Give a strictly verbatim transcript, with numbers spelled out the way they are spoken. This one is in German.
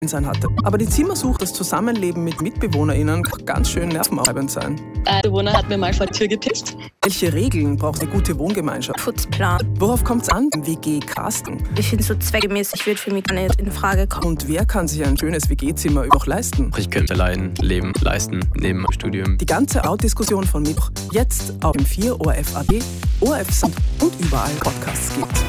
sein hatte. Aber die Zimmersuche, das Zusammenleben mit MitbewohnerInnen kann ganz schön nervenaufreibend sein. Ein Bewohner hat mir mal vor die Tür gepisst. Welche Regeln braucht eine gute Wohngemeinschaft? Putzplan. Worauf kommt es an im W G-Casten? Ich finde, so zweckmäßig wird für mich gar nicht in Frage kommen. Und wer kann sich ein schönes W G-Zimmer überhaupt leisten? Ich könnte allein leben, leisten, neben dem Studium. Die ganze Out-Diskussion von Mittwoch jetzt auch im vier O R F A D, O R F Sound und überall Podcasts gibt.